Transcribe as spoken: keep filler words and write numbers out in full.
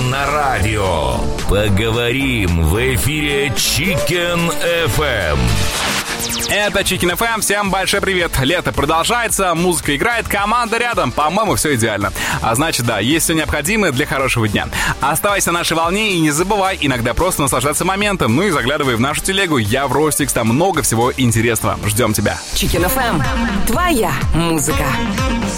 на радио. Поговорим в эфире Chicken эф эм. Это Chicken эф эм, всем большой привет. Лето продолжается, музыка играет, команда рядом. По-моему, все идеально. А значит, да, есть все необходимое для хорошего дня. Оставайся на нашей волне и не забывай иногда просто наслаждаться моментом. Ну и заглядывай в нашу телегу «Я в Ростикс», там много всего интересного. Ждем тебя. Chicken эф эм. Твоя музыка.